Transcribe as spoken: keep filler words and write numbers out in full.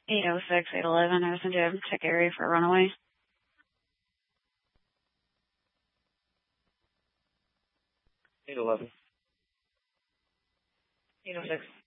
eight oh six, eight eleven, I was in a check area for a runaway. eight eleven. eight oh six.